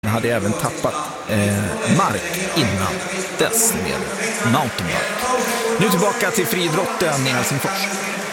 men hade även tappat mark innan dess med mountainbike. Nu tillbaka till friidrotten i Helsingfors.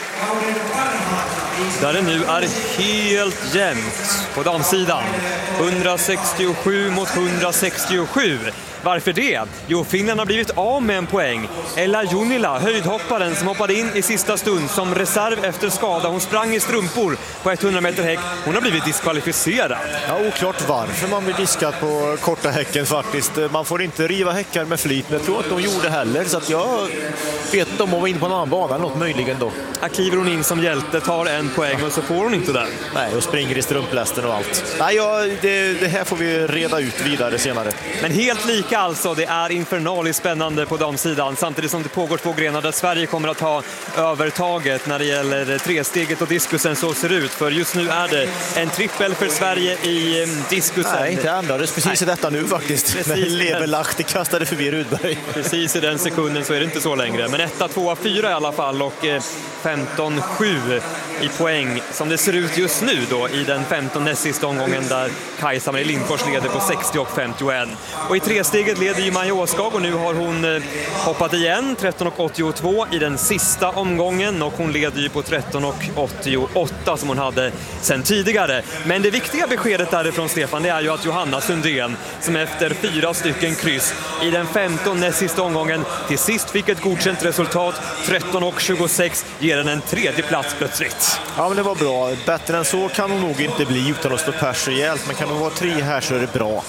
Där det nu är helt jämnt på damsidan. 167 mot 167. Varför det? Jo, Finland har blivit av med en poäng. Ella Junila, höjdhopparen som hoppade in i sista stund som reserv efter skada. Hon sprang i strumpor på 100 meter häck. Hon har blivit diskvalificerad. Ja, oklart varför man blir diskad på korta häcken faktiskt. Man får inte riva häckar med flit, men jag tror att de gjorde heller. Så att jag vet inte om hon var in på en annan bana eller något möjligen då. Här kliver hon in som hjälte, tar en poäng och så får hon inte den. Nej, och springer i strumplästen och allt. Nej, det här får vi reda ut vidare senare. Men helt lika alltså, det är infernaliskt spännande på damsidan samtidigt som det pågår två grenar där Sverige kommer att ha övertaget när det gäller tresteget och diskusen. Så ser det ut, för just nu är det en trippel för Sverige i diskusen. Nej, inte ändrades precis i detta nu faktiskt. Precis. När Leverlachti kastade förbi Rudberg. Precis i den sekunden så är det inte så längre. Men 1, 2, 4 i alla fall och 15-7 i poäng som det ser ut just nu då i den 15 näst sista omgången där Kajsa-Marie Lindfors leder på 60 och 51. Och i tresteget leder ju Maja Åskag och nu har hon hoppat igen 13 och 82 i den sista omgången och hon leder ju på 13 och 88 som hon hade sen tidigare. Men det viktiga beskedet därifrån, Stefan, det är ju att Johanna Sundén som efter 4 stycken kryss i den 15 näst sista omgången till sist fick ett godkänt resultat. 13 och 26 ger den en tredje plats plötsligt. Ja, men det var bra. Bättre än så kan hon nog inte bli utan att stå pers rejält, men kan hon vara 3 här så är det bra.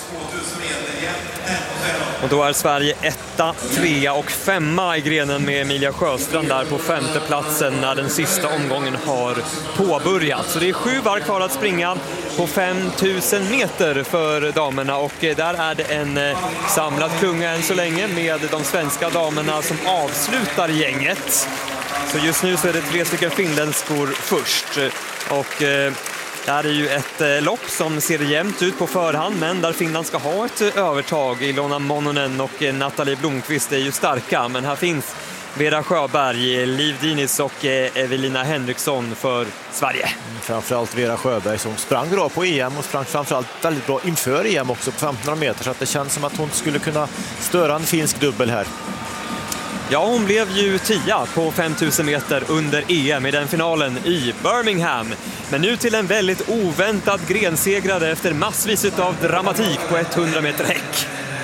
Och då är Sverige 1, 3 och 5 i grenen med Emilia Sjöstrand där på 5:e platsen när den sista omgången har påbörjat. Så det är 7 varv kvar att springa på 5000 meter för damerna och där är det en samlad klunga än så länge med de svenska damerna som avslutar gänget. Så just nu så är det 3 stycken finländskor först och det här är ju ett lopp som ser jämnt ut på förhand, men där Finland ska ha ett övertag. Ilona Mononen och Nathalie Blomqvist är ju starka, men här finns Vera Sjöberg, Liv Dinis och Evelina Henriksson för Sverige. Framförallt Vera Sjöberg som sprang bra på EM och sprang framförallt väldigt bra inför EM också på 1500 meter, så att det känns som att hon skulle kunna störa en finsk dubbel här. Ja, hon blev ju 10 på 5000 meter under EM i den finalen i Birmingham. Men nu till en väldigt oväntad grensegrare efter massvis av dramatik på 100 meter häck.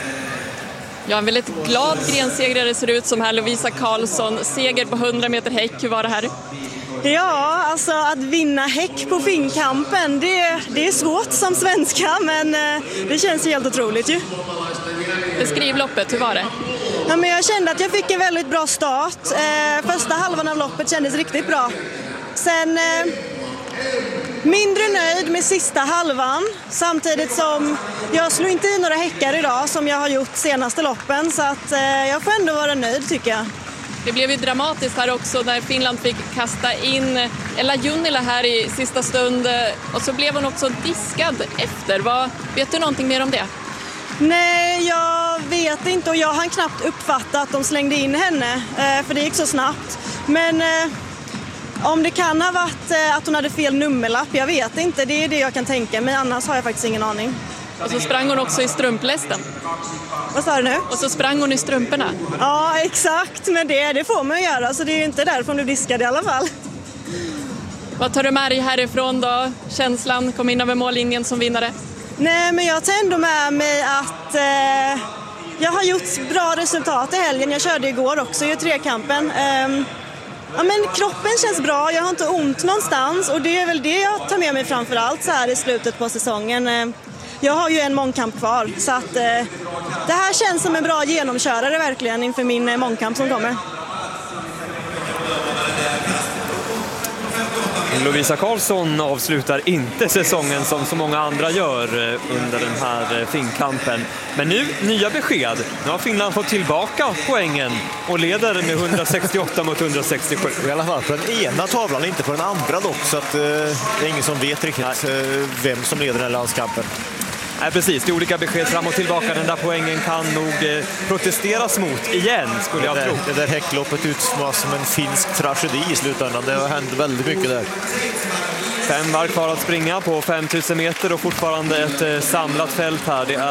Ja, en väldigt glad grensegrare ser ut som här, Lovisa Karlsson. Seger på 100 meter häck, hur var det här? Ja, alltså att vinna häck på finkampen, det är svårt som svenska, men det känns helt otroligt ju. Beskriv loppet, hur var det? Ja, men jag kände att jag fick en väldigt bra start. Första halvan av loppet kändes riktigt bra. Sen mindre nöjd med sista halvan, samtidigt som jag slog inte i några häckar idag som jag har gjort senaste loppen, så att jag får ändå vara nöjd tycker jag. Det blev ju dramatiskt här också när Finland fick kasta in Ella Junila här i sista stund och så blev hon också diskad efter. Vet du någonting mer om det? Nej, jag vet inte och jag hann knappt uppfatta att de slängde in henne för det gick så snabbt. Men om det kan ha varit att hon hade fel nummerlapp, jag vet inte. Det är det jag kan tänka, men annars har jag faktiskt ingen aning. Och så sprang hon också i strumplästen. Vad sa du nu? Och så sprang hon i strumporna. Ja, exakt. Men det får man göra, så det är ju inte därför hon blir diskad i alla fall. Vad tar du med dig härifrån då? Känslan, kom in över mållinjen som vinnare. Nej, men jag tar ändå med mig att jag har gjort bra resultat i helgen. Jag körde igår också i trekampen. Ja, men kroppen känns bra, jag har inte ont någonstans och det är väl det jag tar med mig framför allt så här i slutet på säsongen. Jag har ju en mångkamp kvar, så att det här känns som en bra genomkörare verkligen inför min mångkamp som kommer. Lovisa Karlsson avslutar inte säsongen som så många andra gör under den här finkampen. Men nu nya besked. Nu har Finland fått tillbaka poängen och leder med 168 mot 167. I alla fall på den ena tavlan, inte på den andra dock, så att det är ingen som vet riktigt vem som leder den här landskampen. Nej, precis. Det är olika besked fram och tillbaka. Den där poängen kan nog protesteras mot igen, skulle jag tro. Det där häckloppet utmålas som en finsk tragedi i slutändan. Det har hänt väldigt mycket där. 5 varv kvar att springa på 5000 meter och fortfarande ett samlat fält här. Det är